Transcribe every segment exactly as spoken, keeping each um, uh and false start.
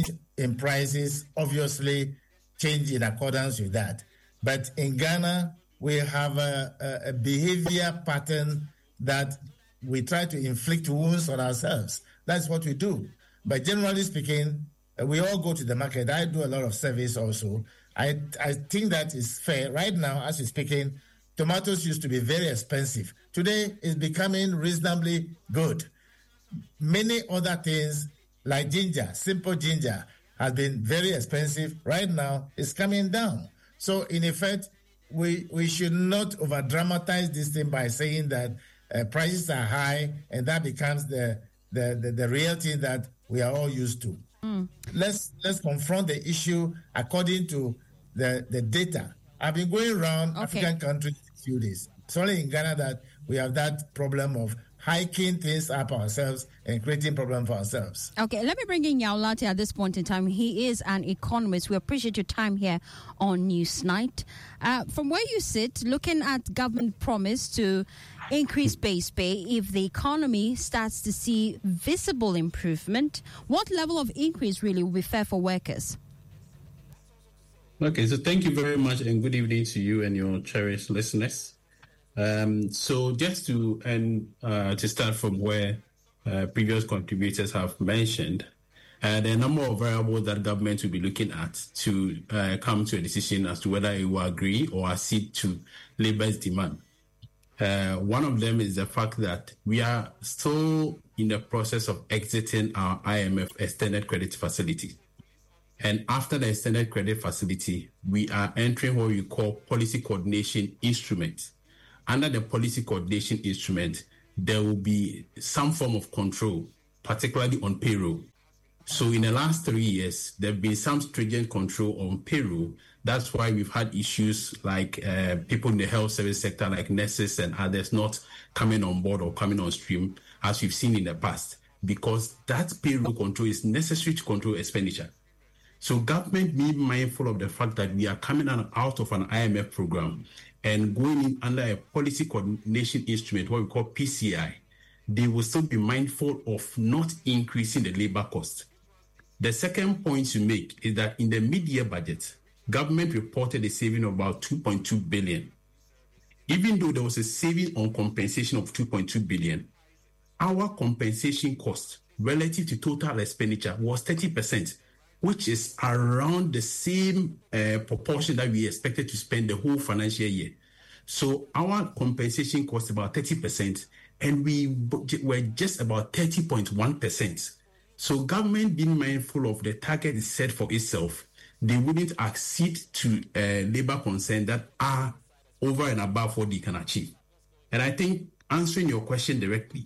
in prices obviously change in accordance with that. But in Ghana, we have a, a, a behavior pattern that we try to inflict wounds on ourselves. That's what we do. But generally speaking, we all go to the market. I do a lot of surveys also. I, I think that is fair. Right now, as we're speaking, tomatoes used to be very expensive. Today, it's becoming reasonably good. Many other things like ginger, simple ginger, has been very expensive. Right now, it's coming down. So, in effect, we we should not over-dramatize this thing by saying that uh, prices are high and that becomes the, the, the, the real thing that we are all used to. Mm. Let's let's confront the issue according to the, the data. I've been going around okay. African countries a few days. It's only in Ghana that we have that problem of hiking things up ourselves and creating problems for ourselves. Okay, let me bring in Yao Lartey at this point in time. He is an economist. We appreciate your time here on Newsnight. Uh, from where you sit, looking at government promise to increase base pay, if the economy starts to see visible improvement, what level of increase really will be fair for workers? Okay, so thank you very much and good evening to you and your cherished listeners. Um, so just to and uh, to start from where uh, previous contributors have mentioned, uh, there are a number of variables that government will be looking at to uh, come to a decision as to whether it will agree or accede to labor's demand. Uh, one of them is the fact that we are still in the process of exiting our I M F extended credit facility. And after the extended credit facility, we are entering what we call policy coordination instrument. Under the policy coordination instrument, there will be some form of control, particularly on payroll. So in the last three years, there have been some stringent control on payroll. That's why we've had issues like uh, people in the health service sector, like nurses and others, not coming on board or coming on stream, as we've seen in the past, because that payroll control is necessary to control expenditure. So government being mindful of the fact that we are coming out of an I M F program and going in under a policy coordination instrument, what we call P C I, they will still be mindful of not increasing the labor cost. The second point to make is that in the mid-year budget, government reported a saving of about two point two billion. Even though there was a saving on compensation of two point two billion, our compensation cost relative to total expenditure was thirty percent, which is around the same uh, proportion that we expected to spend the whole financial year. So our compensation cost about thirty percent, and we were just about thirty point one percent. So government being mindful of the target is set for itself, they wouldn't accede to uh, labor concerns that are over and above what they can achieve. And I think answering your question directly,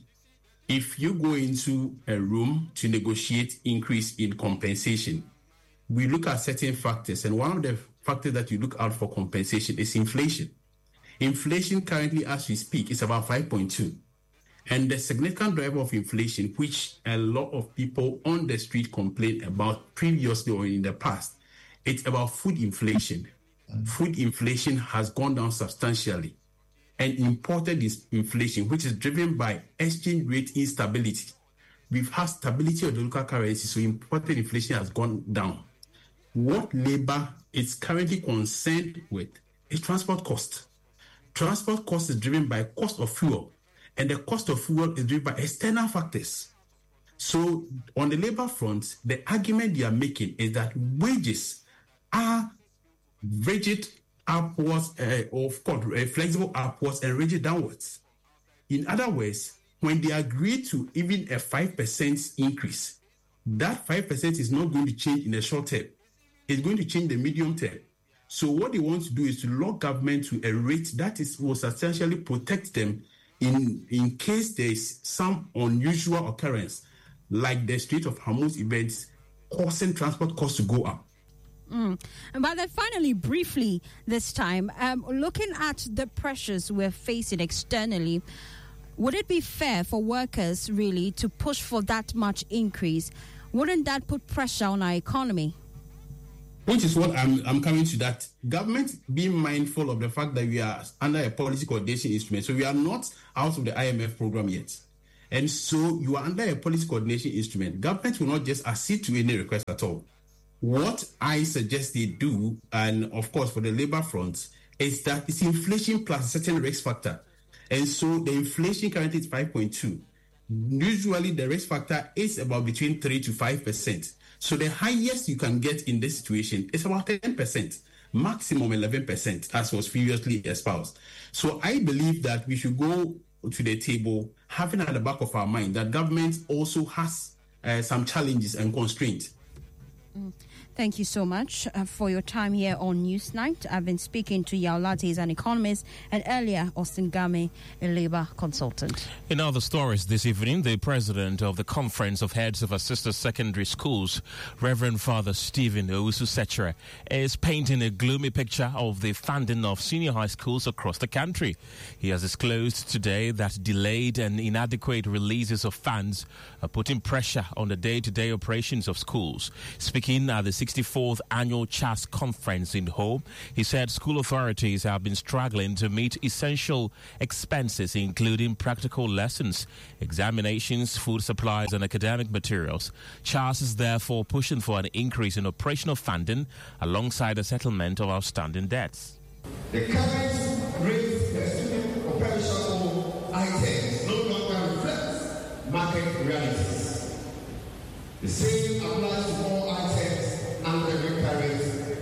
if you go into a room to negotiate increase in compensation, we look at certain factors, and one of the factors that you look out for compensation is inflation. Inflation currently, as we speak, is about five point two. And the significant driver of inflation, which a lot of people on the street complained about previously or in the past, it's about food inflation. Mm-hmm. Food inflation has gone down substantially. And imported inflation, which is driven by exchange rate instability. We've had stability of the local currency, so imported inflation has gone down. What labor is currently concerned with is transport cost. Transport cost is driven by cost of fuel, and the cost of fuel is driven by external factors. So on the labor front, the argument they are making is that wages are rigid upwards, uh, of course, uh, flexible upwards and rigid downwards. In other words, when they agree to even a five percent increase, that five percent is not going to change in the short term. It's going to change the medium term. So what they want to do is to lock government to a rate that is will substantially protect them in, in case there is some unusual occurrence, like the Strait of Hormuz events causing transport costs to go up. Mm. But then finally, briefly this time, um, looking at the pressures we're facing externally, would it be fair for workers really to push for that much increase? Wouldn't that put pressure on our economy? Which is what I'm I'm coming to, that government being mindful of the fact that we are under a policy coordination instrument. So we are not out of the I M F program yet. And so you are under a policy coordination instrument. Government will not just accede to any request at all. What I suggest they do, and of course for the labor front, is that it's inflation plus a certain risk factor. And so the inflation currently is five point two. Usually the risk factor is about between three to five percent. So the highest you can get in this situation is about ten percent, maximum eleven percent, as was previously espoused. So I believe that we should go to the table having at the back of our mind that government also has uh, some challenges and constraints. Mm. Thank you so much uh, for your time here on Newsnight. I've been speaking to Yao Lartey, an economist, and earlier Austin Game, a labor consultant. In other stories this evening, the president of the Conference of Heads of Assisted Secondary Schools, Reverend Father Stephen Owusu-Sechere, is painting a gloomy picture of the funding of senior high schools across the country. He has disclosed today that delayed and inadequate releases of funds are putting pressure on the day-to-day operations of schools. Speaking at the sixty-fourth Annual C H A S Conference in Ho, he said school authorities have been struggling to meet essential expenses, including practical lessons, examinations, food supplies, and academic materials. C H A S is therefore pushing for an increase in operational funding alongside the settlement of outstanding debts. The current rate per student operational items no longer reflects market realities. The same applies to all items under the current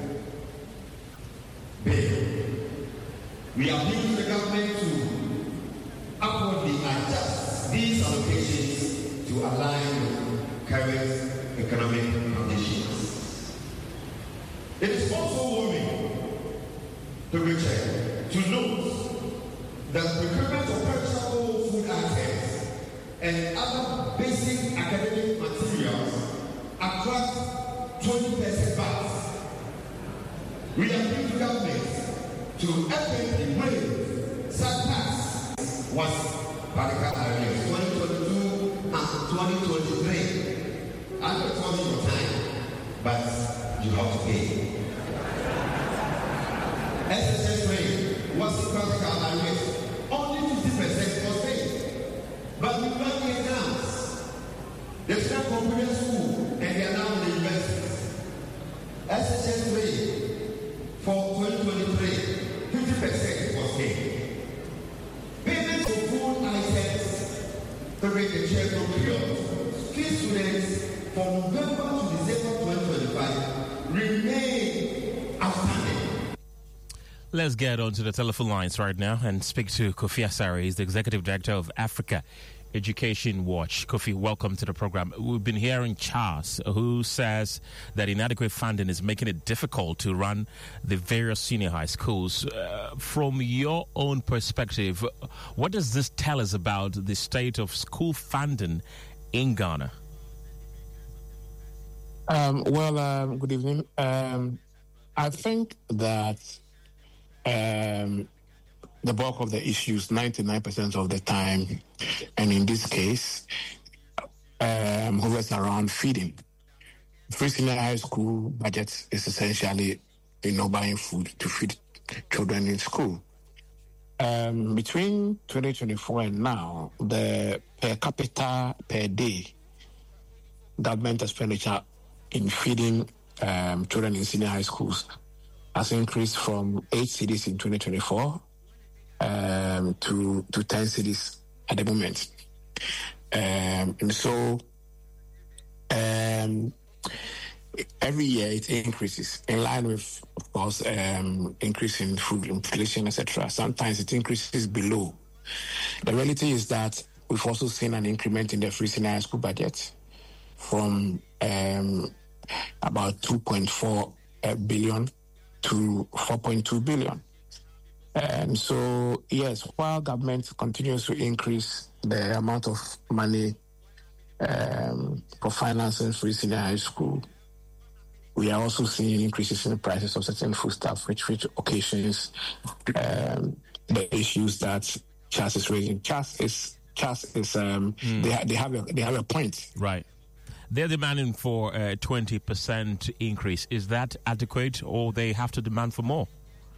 bill. We appeal to the government to upwardly adjust these allocations to align with current economic conditions. It is also worrying to Richard to note that procurement of perishable food items and other basic academic materials attract twenty percent back. We appeal to government to urgently waive such tax was particular areas twenty twenty-two and twenty twenty-three. I'm not calling your time, but you have to pay. S S S rate was practical areas. Only fifty percent was paid. But we run the exams. They start computer school and they are now in the universities. S S S rate for twenty twenty-three, fifty percent was paid. Payments for food items during the children period, school students from November to December twenty twenty-five remain outstanding. Let's get onto the telephone lines right now and speak to Kofi Asare. He's the Executive Director of Africa Education Watch. Kofi, welcome to the program. We've been hearing Charles, who says that inadequate funding is making it difficult to run the various senior high schools. Uh, from your own perspective, what does this tell us about the state of school funding in Ghana? Um, well, um, good evening. Um, I think that um, the bulk of the issues, ninety-nine percent of the time, and in this case, um, hovers around feeding. Free senior high school budget is essentially, you know, buying food to feed children in school. Um, between twenty twenty-four and now, the per capita per day government expenditure in feeding um, children in senior high schools has increased from eight cedis in twenty twenty-four um, to, to ten cedis at the moment. Um, and so um, every year it increases in line with, of course, um, increase in food inflation, et cetera. Sometimes it increases below. The reality is that we've also seen an increment in the free senior high school budget from um, about two point four billion to four point two billion. And so, yes, while government continues to increase the amount of money um, for financing free senior high school, we are also seeing increases in the prices of certain foodstuff, which, which occasions um, the issues that C H A S is raising. C H A S is, C H A S is um, mm. they, ha- they have a, they have a point. Right. They're demanding for a twenty percent increase. Is that adequate, or they have to demand for more?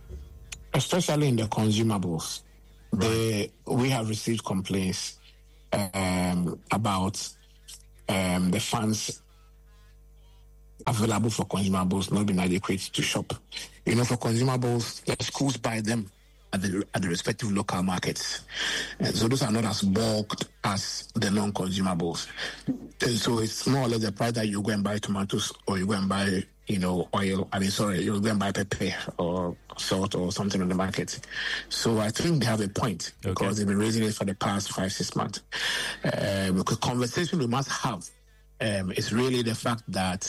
Especially in the consumables. Right. They, we have received complaints um, about um, the funds available for consumables not being adequate to shop. You know, for consumables, the schools buy them at the, at the respective local markets. And so those are not as bulked as the non-consumables. And so it's more or less the price that you go and buy tomatoes or you go and buy, you know, oil. I mean, sorry, you go and buy pepper or salt or something on the market. So I think they have a point okay. because they've been raising it for the past five, six months. Uh, because conversation we must have Um, it's really the fact that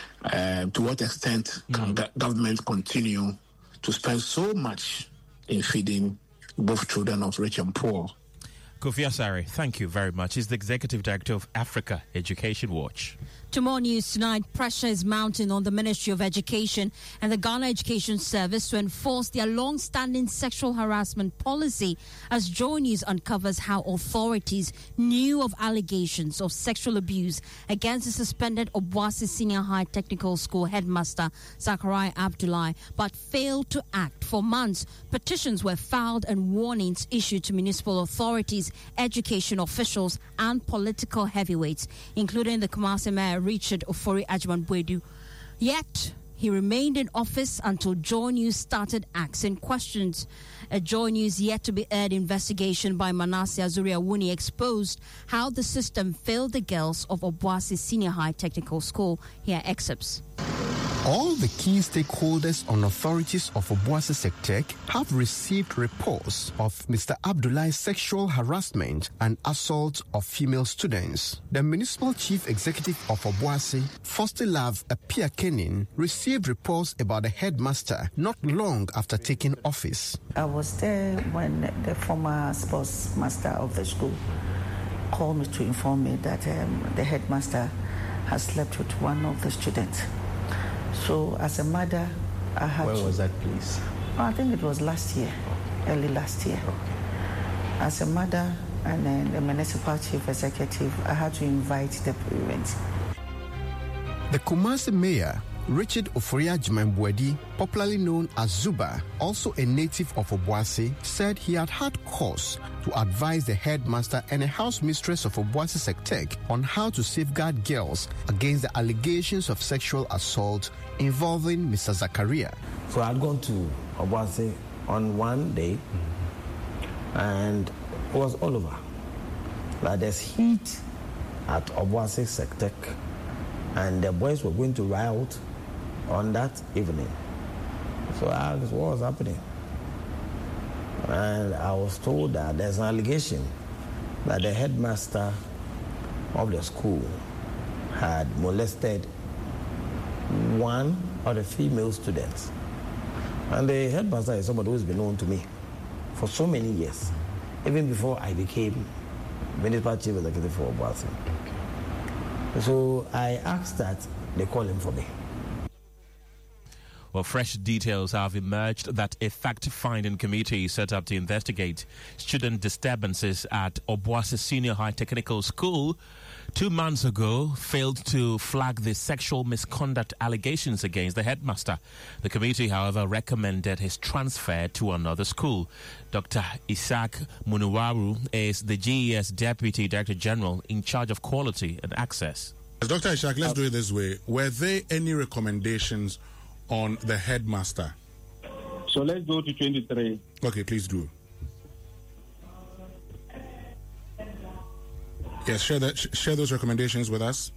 uh, to what extent can mm. government continue to spend so much in feeding both children of rich and poor. Kofi Asare, thank you very much. He's the Executive Director of Africa Education Watch. To more news tonight, pressure is mounting on the Ministry of Education and the Ghana Education Service to enforce their long-standing sexual harassment policy as Joy News uncovers how authorities knew of allegations of sexual abuse against the suspended Obuasi Senior High Technical School headmaster Zachariah Abdullahi, but failed to act. For months, petitions were filed and warnings issued to municipal authorities, education officials and political heavyweights, including the Kumasi Mayor Richard Ofori Agyemang-Boadu. Yet, he remained in office until Joy News started asking questions. A Joy News yet to be aired investigation by Manasseh Azuri-Awuni exposed how the system failed the girls of Obuasi Senior High Technical School. Here are excerpts. All the key stakeholders and authorities of Obuasi Sectec have received reports of Mister Abdullahi's sexual harassment and assault of female students. The Municipal Chief Executive of Obuasi, Fostilav Apia-Kenin, received reports about the headmaster not long after taking office. I was there when the former sports master of the school called me to inform me that um, the headmaster has slept with one of the students. So as a mother, I had When to, was that, please? I think it was last year, early last year. Okay. As a mother and then the municipal chief executive, I had to invite the parents. The Kumasi Mayor, Richard Ofori Agyemang-Boadu, popularly known as Zuba, also a native of Obuasi, said he had had cause to advise the headmaster and a house mistress of Obuasi Sectec on how to safeguard girls against the allegations of sexual assault involving Mister Zachariah. So I had gone to Obuasi on one day, and it was all over. Like there's heat at Obuasi Sectec, and the boys were going to riot on that evening. So I asked what was happening. And I was told that there's an allegation that the headmaster of the school had molested one of the female students. And the headmaster is somebody who's been known to me for so many years, even before I became municipal chief executive for Obuasi. So I asked that they call him for me. Well, fresh details have emerged that a fact-finding committee set up to investigate student disturbances at Obuasi Senior High Technical School two months ago failed to flag the sexual misconduct allegations against the headmaster. The committee, however, recommended his transfer to another school. Doctor Isaac Munuwaru is the G E S Deputy Director General in charge of quality and access. Doctor Isaac, let's do it this way. Were there any recommendations on the headmaster? So let's go to twenty-three. Okay, please do. Yes, share that. Share those recommendations with us.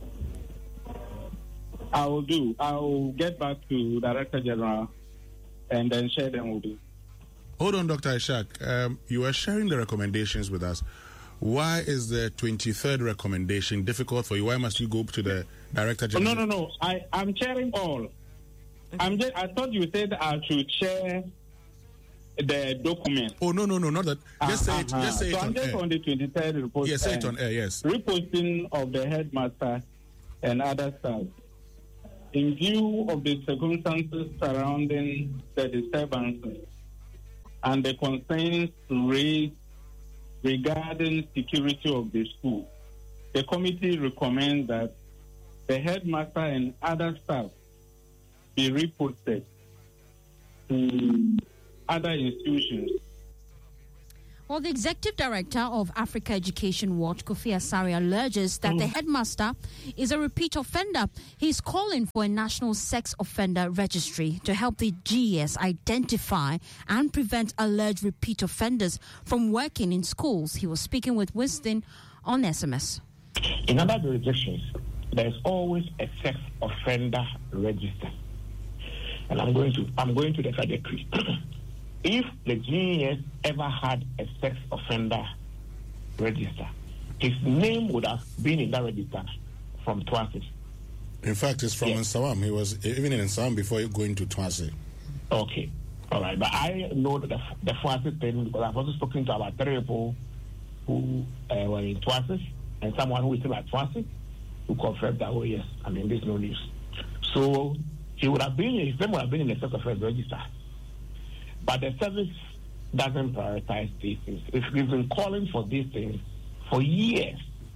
I will do. I will get back to Director General and then share them with you. Hold on, Doctor Ishak. Um, you are sharing the recommendations with us. Why is the twenty-third recommendation difficult for you? Why must you go to the Director General? Oh, no, no, no. I, I'm sharing all. I'm just, I thought you said I should share the document. Oh, no, no, no, not that. Just uh, say it, uh, just say so it I'm on just air. on the twenty-third report. Yes, say it on air, yes. Reposting of the headmaster and other staff. In view of the circumstances surrounding the disturbances and the concerns raised regarding security of the school, the committee recommends that the headmaster and other staff be reported to other institutions. Well, the executive director of Africa Education Watch, Kofi Asare, alleges that mm. the headmaster is a repeat offender. He's calling for a national sex offender registry to help the G E S identify and prevent alleged repeat offenders from working in schools. He was speaking with Winston on S M S. In other jurisdictions, there's always a sex offender register, and I'm going to I'm going to the trajectory. If the G E S ever had a sex offender register, his name would have been in that register from Twase. In fact, it's from yes. Nsawam. He was even in Nsawam before going to Twase. Okay, all right. But I know the the Twase thing because I've also spoken to about three people who uh, were in Twase and someone who is still at Twase who confirmed that, oh yes, I mean, there's no news. So he would have been, his name would have been in the sex offender register. But the service doesn't prioritize these things. It's been calling for these things for years.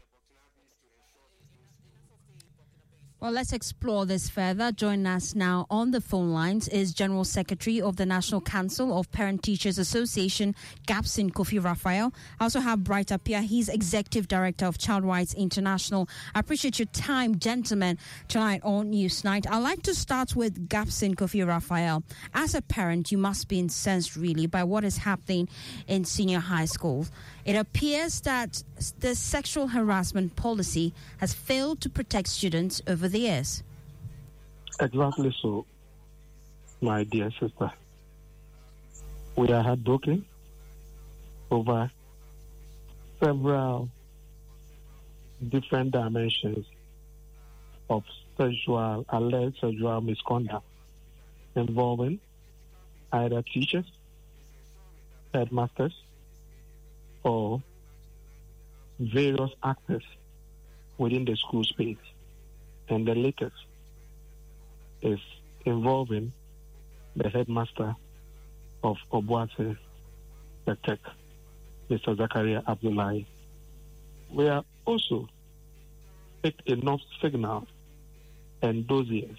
Well, let's explore this further. Joining us now on the phone lines is General Secretary of the National Council of Parent Teachers Association, GAPSIN, Kofi Raphael. I also have Bright Appiah. He's Executive Director of Child Rights International. I appreciate your time, gentlemen, tonight on Newsnight. I'd like to start with GAPSIN, Kofi Raphael. As a parent, you must be incensed, really, by what is happening in senior high schools. It appears that the sexual harassment policy has failed to protect students over the years. Exactly so, my dear sister. We are heartbroken over several different dimensions of sexual, alleged sexual misconduct involving either teachers, headmasters, or various actors within the school space. And the latest is involving the headmaster of Obuasi Tech, Mister Zakaria Abdullahi. We are also take enough signals and dossiers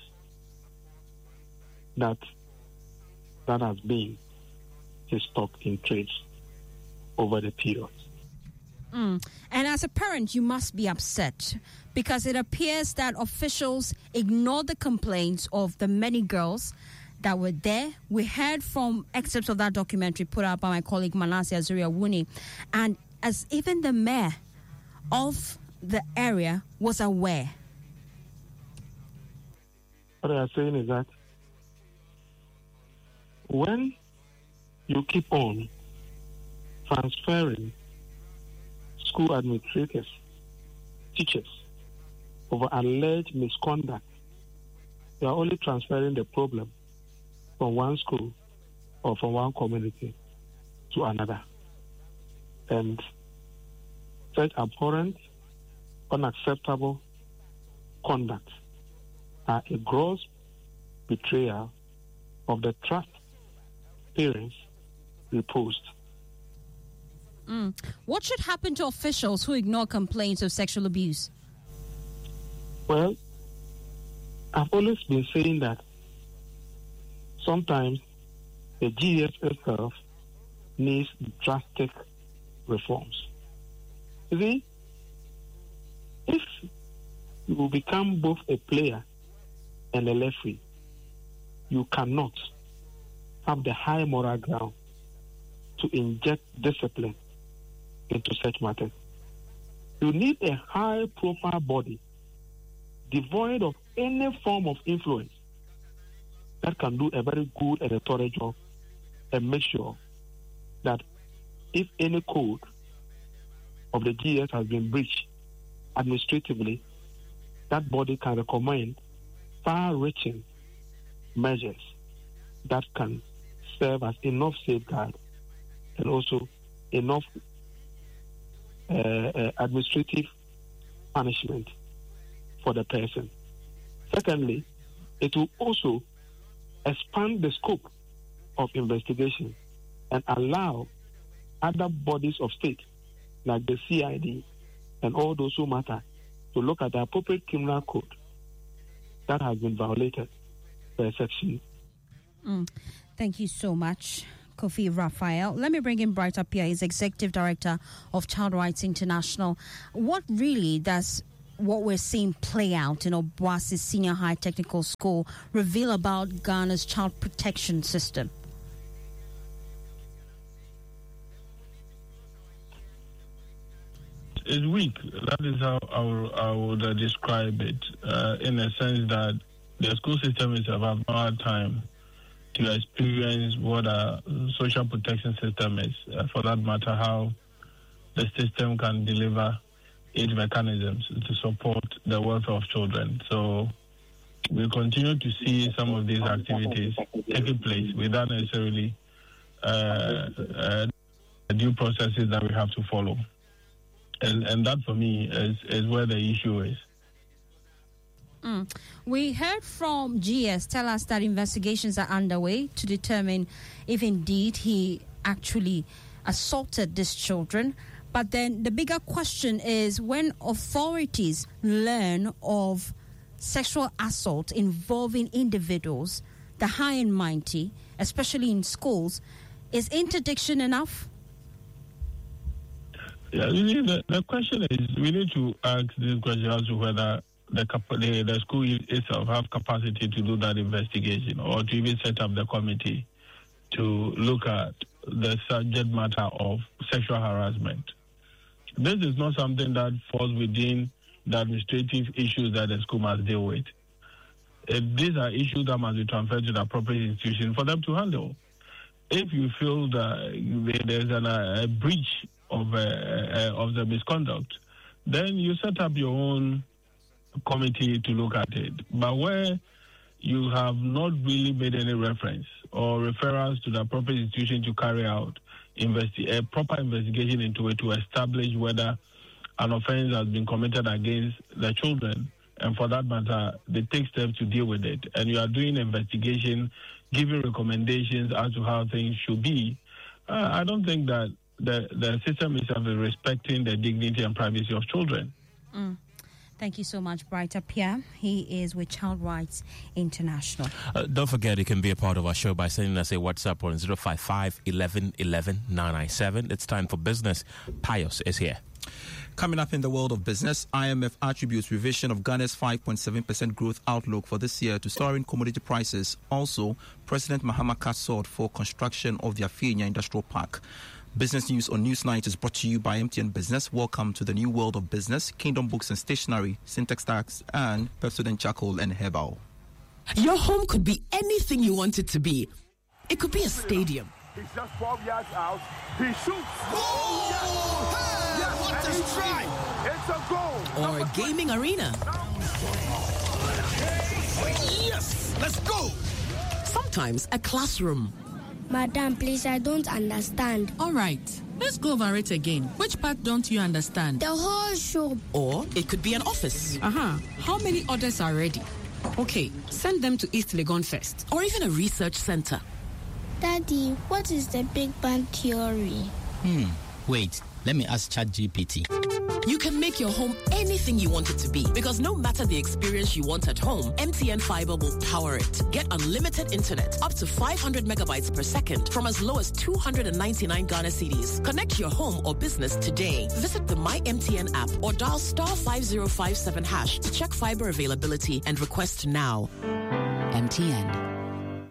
that that has been his stock in trade over the period. Mm. And as a parent, you must be upset because it appears that officials ignored the complaints of the many girls that were there. We heard from excerpts of that documentary put out by my colleague Manasseh Azuri-Awuni, and as even the mayor of the area was aware. What I am saying is that when you keep on transferring school administrators, teachers, over alleged misconduct, you are only transferring the problem from one school or from one community to another. And such abhorrent, unacceptable conduct are a gross betrayal of the trust parents reposed. Mm. What should happen to officials who ignore complaints of sexual abuse? Well, I've always been saying that sometimes the G E S itself needs drastic reforms. You see, if you will become both a player and a referee, you cannot have the high moral ground to inject discipline into such matters. You need a high-profile body devoid of any form of influence that can do a very good and a thorough job and make sure that if any code of the G S has been breached administratively, that body can recommend far-reaching measures that can serve as enough safeguard and also enough uh, uh, administrative punishment for the person. Secondly, it will also expand the scope of investigation and allow other bodies of state, like the C I D and all those who matter, to look at the appropriate criminal code that has been violated by section. Mm. Thank you so much, Kofi Raphael. Let me bring in Bright Appiah. He's Executive Director of Child Rights International. What really does what we're seeing play out in Obuasi Senior High Technical School reveal about Ghana's child protection system? It's weak. That is how I would, I would uh, describe it, uh, in a sense that the school system itself has not had time to experience what a social protection system is. Uh, for that matter, how the system can deliver its mechanisms to support the welfare of children. So we continue to see some of these activities taking place without necessarily uh, uh, due processes that we have to follow. And, and that, for me, is, is where the issue is. Mm. We heard from G S tell us that investigations are underway to determine if indeed he actually assaulted these children. But then the bigger question is, when authorities learn of sexual assault involving individuals, the high and mighty, especially in schools, is interdiction enough? Yeah, really, the, the question is, we need to ask this question as to whether the, the, the school itself have capacity to do that investigation, or to even set up the committee to look at the subject matter of sexual harassment. This is not something that falls within the administrative issues that the school must deal with. Uh, these are issues that must be transferred to the appropriate institution for them to handle. If you feel that there's an, a breach of uh, uh, of the misconduct, then you set up your own committee to look at it. But where you have not really made any reference or referrals to the appropriate institution to carry out investi- a proper investigation into it to establish whether an offense has been committed against the children, and for that matter, they take steps to deal with it, and you are doing investigation, giving recommendations as to how things should be, uh, I don't think that the, the system itself is respecting the dignity and privacy of children. Mm. Thank you so much, Bright Appiah. He is with Child Rights International. Uh, don't forget, you can be a part of our show by sending us a WhatsApp on zero five five, eleven, eleven, nine nine seven. It's time for business. Pius is here. Coming up in the world of business, I M F attributes revision of Ghana's five point seven percent growth outlook for this year to soaring commodity prices. Also, President Mahama cast sword for construction of the Afienya Industrial Park. Business News on Newsnight is brought to you by M T N Business. Welcome to the new world of business. Kingdom Books and Stationery, Syntax Tax, and Pepsodent Charcoal and Herbal. Your home could be anything you want it to be. It could be a stadium. He's just twelve yards out. He shoots. Oh! Hey! Yes, What a strike! It's a goal. Or a gaming arena. Yes! Let's go! Sometimes a classroom. Madam, please, I don't understand. All right, let's go over it again. Which part don't you understand? The whole shop. Or it could be an office. Uh-huh. How many orders are ready? Okay, send them to East Legon first. Or even a research center. Daddy, what is the Big Bang Theory? Hmm, wait. Let me ask ChatGPT. You can make your home anything you want it to be, because no matter the experience you want at home, M T N Fiber will power it. Get unlimited internet up to five hundred megabytes per second from as low as two hundred ninety-nine Ghana cedis. Connect your home or business today. Visit the My M T N app or dial star five zero five seven hash to check fiber availability and request now. M T N.